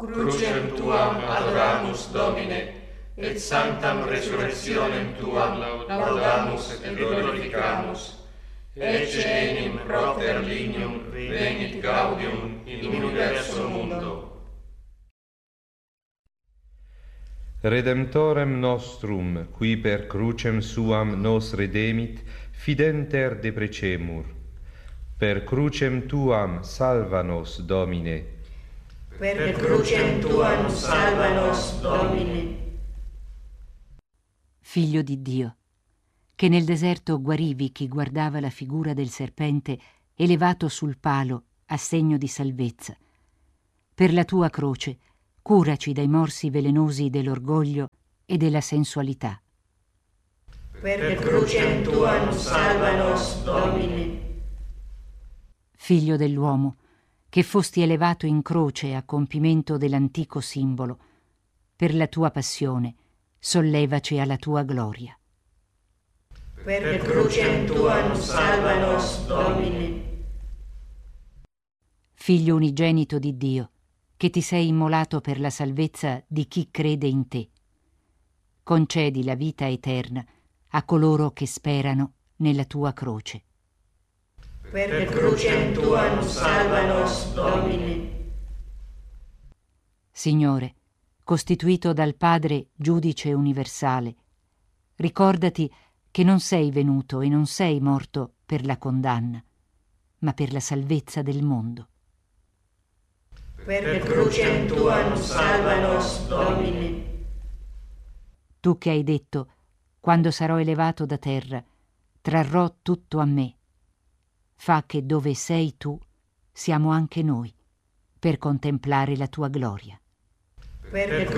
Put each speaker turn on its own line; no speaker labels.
crucem tuam adoramus, Domine, et sanctam resurrectionem tuam laudamus et glorificamus. Ecce enim propter lignum venit gaudium in universo mundo.
Redemptorem nostrum, qui per crucem suam nos redemit, fidenter deprecemur. Per crucem tuam salva nos, Domine.
Per crucem tuam salva nos, Domine.
Figlio di Dio, che nel deserto guarivi chi guardava la figura del serpente elevato sul palo a segno di salvezza. Per la tua croce, curaci dai morsi velenosi dell'orgoglio e della sensualità.
Per crucem tuam salva nos, Domine.
Figlio dell'uomo, che fosti elevato in croce a compimento dell'antico simbolo, per la tua passione, sollevaci alla tua gloria.
Per crucem tuam salva nos, Domine.
Figlio unigenito di Dio, che ti sei immolato per la salvezza di chi crede in te. Concedi la vita eterna a coloro che sperano nella tua croce.
Per crucem tuam salva nos, Domine.
Signore, costituito dal Padre giudice universale, ricordati che non sei venuto e non sei morto per la condanna, ma per la salvezza del mondo.
Per crucem tuam salva nos, Domine.
Tu che hai detto, quando sarò elevato da terra, trarrò tutto a me. Fa che dove sei tu siamo anche noi, per contemplare la tua gloria.
Per